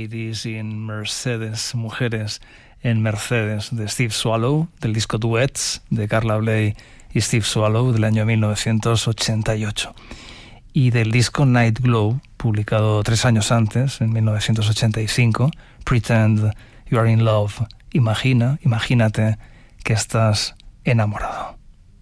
Ladies in Mercedes, Mujeres en Mercedes, de Steve Swallow, del disco Duets de Carla Bley y Steve Swallow del año 1988, y del disco Night Glow, publicado 3 años antes, en 1985, Pretend You Are in Love, imagínate que estás enamorado.